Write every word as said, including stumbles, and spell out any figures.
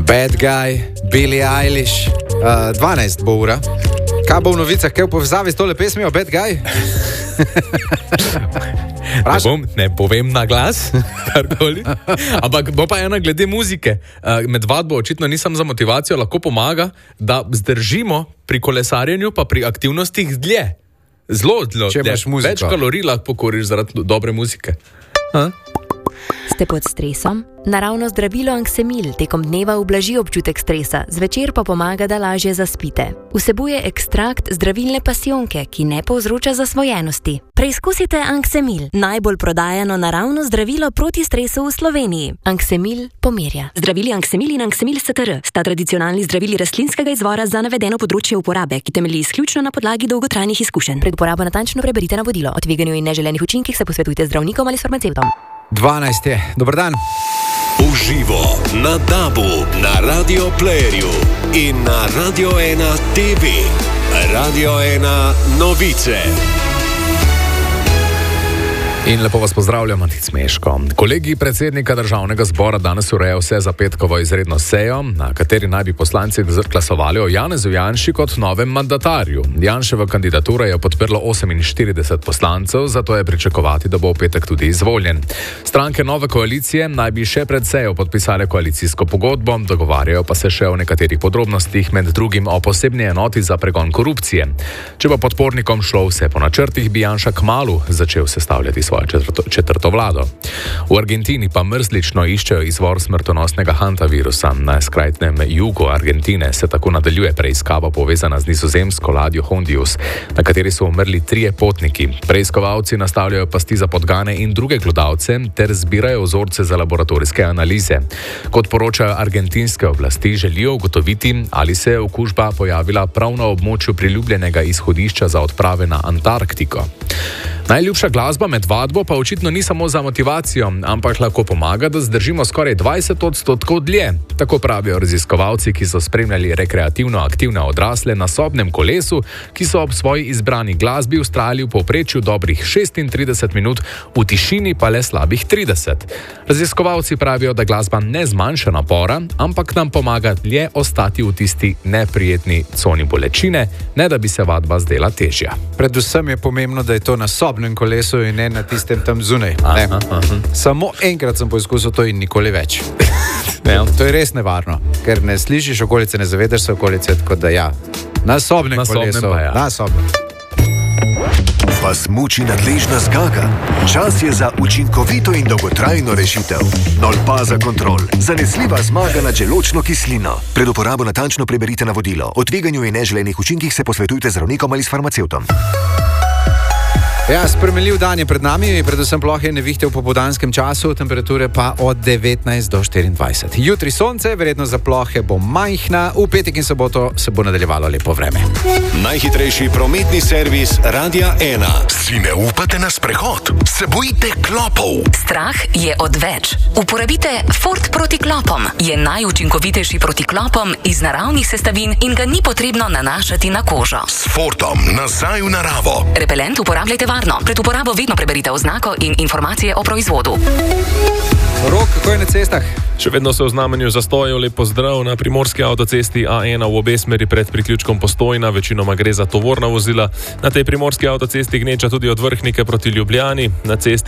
Bad Guy, Billie Eilish, uh, dvanajst bo ura. Kaj bo v novicah, kaj v povezavi s tole pesmijo Bad Guy? Ne, bom, ne povem na glas, karkoli. Ampak bo pa ena glede muzike. Med vadbo očitno nisem za motivacijo, lahko pomaga, da zdržimo pri kolesarjenju pa pri aktivnostih dlje. Zelo, zelo Če dlje. imaš muziko. Več kalorij lahko pokoriš zaradi dobre muzike. Ha? Ste pod stresom? Naravno zdravilo Anksemil tekom dneva ublaži občutek stresa, zvečer pa pomaga, da lažje zaspite. Vsebuje ekstrakt zdravilne pasijonke, ki ne povzroča zasvojenosti. Preizkusite Anksemil, najbolj prodajano naravno zdravilo proti stresu v Sloveniji. Anksemil pomirja. Zdravili Anksemil in Anksemil S T R sta tradicionalni zdravili rastlinskega izvora za navedeno področje uporabe, ki temelji izključno na podlagi dolgotrajnih izkušenj. Pred uporabo natančno preberite navodilo. O tveganju in neželenih učinkih se posvetujte z zdravnikom ali s farmacevtom. dvanajst je. Dobar dan. Uživo na DAB-u, na Radio Playerju in na Radio ena T V. Radio ena novice. In lepo vas pozdravljam, Matic Meško. Kolegi predsednika državnega zbora danes ureja vse za petkovo izredno sejo, na kateri naj bi poslanci glasovali o Janezu Janši kot novem mandatarju. Janševa kandidatura je podprlo oseminštirideset poslancev, zato je pričakovati, da bo v petek tudi izvoljen. Stranke nove koalicije naj bi še pred sejo podpisale koalicijsko pogodbo, dogovarjajo pa se še o nekaterih podrobnostih, med drugim o posebni enoti za pregon korupcije. Če bo podpornikom šlo vse po načrtih, bi Janša kmalu začel sestavljati svoje Četrto, četrto vlado. V Argentini pa mrzlično iščejo izvor smrtonosnega hantavirusa. Na skrajnem jugu Argentine se tako nadaljuje preiskava povezana z nizozemsko ladjo Hondius, na kateri so umrli trije potniki. Preiskovalci nastavljajo pasti za podgane in druge glodavce ter zbirajo vzorce za laboratorijske analize. Kot poročajo argentinske oblasti, želijo ugotoviti, ali se je okužba pojavila prav na območju priljubljenega izhodišča za odprave na Antarktiko. Najljubša glasba med vadbo pa očitno ni samo za motivacijo, ampak lahko pomaga, da zdržimo skoraj dvajset odstotkov dlje. Tako pravijo raziskovalci, ki so spremljali rekreativno aktivne odrasle na sobnem kolesu, ki so ob svoji izbrani glasbi vztrajali v povprečju dobrih šestintrideset minut, v tišini pa le slabih trideset. Raziskovalci pravijo, da glasba ne zmanjša napora, ampak nam pomaga dlje ostati v tisti neprijetni coni bolečine, ne da bi se vadba zdela težja. Predvsem je pomembno, da je to na sobnem kolesu in ne na tistem tam zunaj. Aha, Ne. aha. Samo enkrat sem poizkusil to in nikoli več. Ja. To je res nevarno, ker ne slišiš okolice, ne zavedaš se okolice, tako da ja. Na sobnem Na sobnem kolesu. pa ja. Na sobnem. Vas muči nadležna zgaga? Čas je za učinkovito in dolgotrajno rešitev. Nolpaza Kontrol. Zanesljiva zmaga nad želodčno kislino. Pred uporabo natančno preberite navodilo. O tveganju in neželenih učinkih se posvetujte z zdravnikom ali s farmacevtom. Ja, spremenljiv dan je pred nami, predvsem plohe nevihte v popoldanskem času, temperature pa od devetnajst do štiriindvajset. Jutri sonce, verjetno za plohe bo majhna, v petek in soboto se bo nadaljevalo lepo vreme. Najhitrejši prometni servis Radia ena. Si ne upate na sprehod? Se bojite klopov? Strah je odveč. Uporabite Fort proti klopom. Je najučinkovitejši proti klopom iz naravnih sestavin in ga ni potrebno nanašati na kožo. S Fortom nazaj v naravo. Repelent uporabljajte varno. Pred uporabo vedno preberite oznako in informacije o proizvodu. Rok, kako je na cestah? Še vedno so v znamenju zastojev. Lep pozdrav na primorski avtocesti A ena v obe smeri pred priključkom Postojna, večinoma gre za tovorna vozila. Na tej primorski avtocesti gneča tudi od Vrhnike proti Ljubljani, na cesti